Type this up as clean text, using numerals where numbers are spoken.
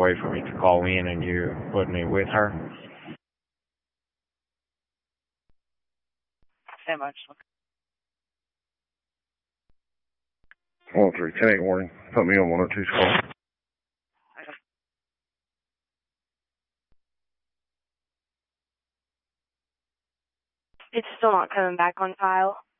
way for me to call in and you put me with her. Stand by. 103, 10-8 warning. Put me on 102's call. It's still not coming back on file.